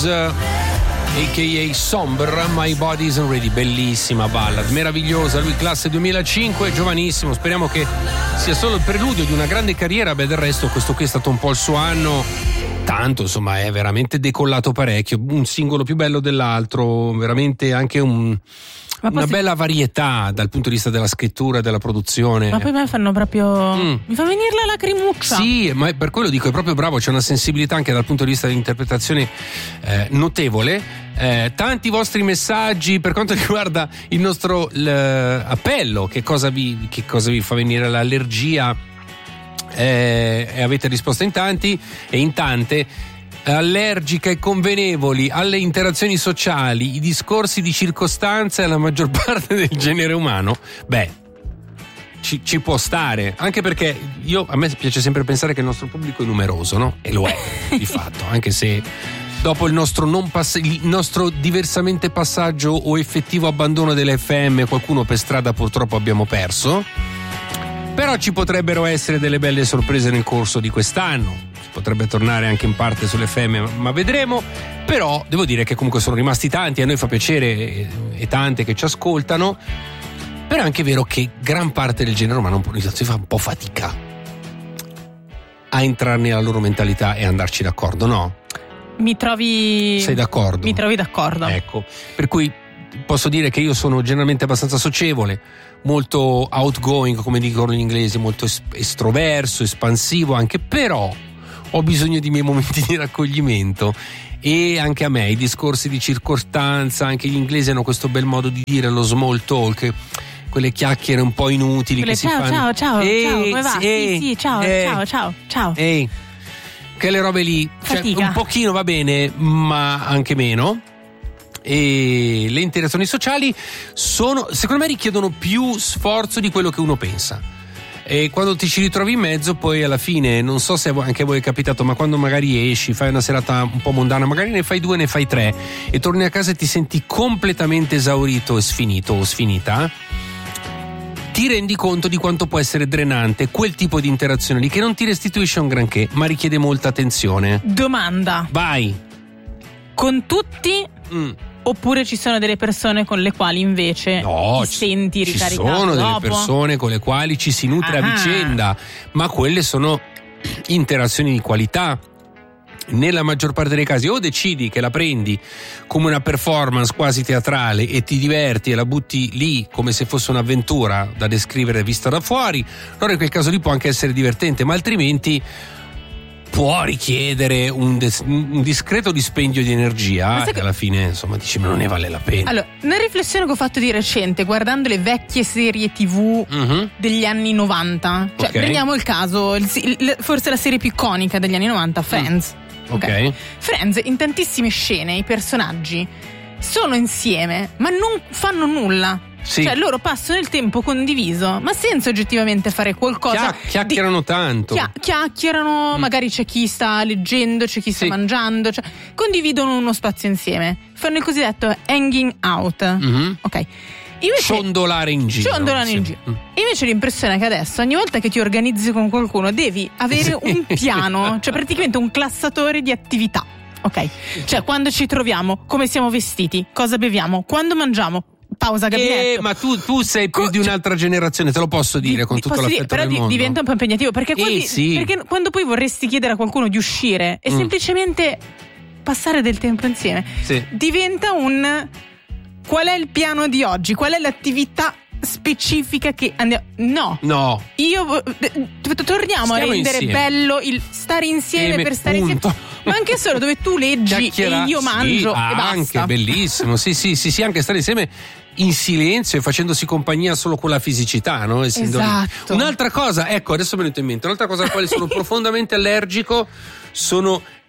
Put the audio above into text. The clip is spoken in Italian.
a.k.a. Somber, My Body Isn't Ready, bellissima ballad, meravigliosa. Lui classe 2005, giovanissimo, speriamo che sia solo il preludio di una grande carriera. Beh, del resto questo qui è stato un po' il suo anno, tanto insomma è veramente decollato parecchio, un singolo più bello dell'altro, veramente anche una bella varietà dal punto di vista della scrittura e della produzione. Ma poi me fanno proprio mi fa venire la lacrimuccia. Sì, ma per quello dico, è proprio bravo, c'è una sensibilità anche dal punto di vista dell'interpretazione notevole. Tanti vostri messaggi per quanto riguarda il nostro appello, che cosa vi fa venire l'allergia, e avete risposto in tanti e in tante. Allergica e convenevoli alle interazioni sociali, i discorsi di circostanza e la maggior parte del genere umano. Beh, ci può stare, anche perché a me piace sempre pensare che il nostro pubblico è numeroso, no? E lo è di fatto, anche se dopo il nostro il nostro diversamente passaggio o effettivo abbandono delle FM qualcuno per strada purtroppo abbiamo perso. Però ci potrebbero essere delle belle sorprese nel corso di quest'anno. Potrebbe tornare anche in parte sulle FM, ma vedremo. Però devo dire che comunque sono rimasti tanti, a noi fa piacere e tante che ci ascoltano. Però è anche vero che gran parte del genere umano si fa un po' fatica a entrare nella loro mentalità e andarci d'accordo, no? Sei d'accordo? Mi trovi d'accordo. Ecco, per cui posso dire che io sono generalmente abbastanza socievole, molto outgoing, come dicono gli inglesi, molto estroverso, espansivo anche, però ho bisogno di miei momenti di raccoglimento. E anche a me i discorsi di circostanza, anche gli inglesi hanno questo bel modo di dire, lo small talk, quelle chiacchiere un po' inutili che si fanno. Ciao, come va? Sì, ciao. Che le robe lì, cioè, un pochino va bene, ma anche meno. E le interazioni sociali secondo me richiedono più sforzo di quello che uno pensa. E quando ti ci ritrovi in mezzo, poi alla fine, non so se anche a voi è capitato, ma quando magari esci, fai una serata un po' mondana, magari ne fai 2, ne fai 3 e torni a casa e ti senti completamente esaurito e sfinito o sfinita, ti rendi conto di quanto può essere drenante quel tipo di interazione lì, che non ti restituisce un granché, ma richiede molta attenzione. Domanda. Vai. Con tutti? Oppure ci sono delle persone con le quali invece ti senti ricaricato? Ci sono delle dopo? persone con le quali ci si nutre a vicenda, ma quelle sono interazioni di qualità. Nella maggior parte dei casi o decidi che la prendi come una performance quasi teatrale e ti diverti e la butti lì come se fosse un'avventura da descrivere vista da fuori, allora in quel caso lì può anche essere divertente, ma altrimenti può richiedere un discreto dispendio di energia e alla fine insomma dici ma non ne vale la pena. Allora, una riflessione che ho fatto di recente guardando le vecchie serie TV degli anni 90, cioè prendiamo il caso forse la serie più iconica degli anni 90, Friends. Ok. Friends, in tantissime scene i personaggi sono insieme ma non fanno nulla. Sì. Cioè loro passano il tempo condiviso ma senza oggettivamente fare qualcosa. Chiacchierano tanto. Chiacchierano, magari c'è chi sta leggendo, c'è chi sta mangiando, cioè condividono uno spazio insieme, fanno il cosiddetto hanging out. Ok. Invece, ciondolare in giro. Invece l'impressione è che adesso ogni volta che ti organizzi con qualcuno devi avere un piano, cioè praticamente un classatore di attività. Ok. Cioè quando ci troviamo, come siamo vestiti, cosa beviamo, quando mangiamo, pausa gabinetto. Ma tu sei più di un'altra generazione, te lo posso dire con tutto l'affetto del mondo. Diventa un po' impegnativo perché quando poi vorresti chiedere a qualcuno di uscire e semplicemente passare del tempo insieme, diventa un qual è il piano di oggi, qual è l'attività specifica che andiamo. No. Io torniamo a rendere insieme. Bello il stare insieme per stare insieme. Ma anche solo dove tu leggi e io mangio e basta. Anche bellissimo. Sì, anche stare insieme in silenzio e facendosi compagnia solo con la fisicità, no? Esatto. Un'altra cosa, ecco, adesso me ne ho in mente, un'altra cosa alla quale sono profondamente allergico sono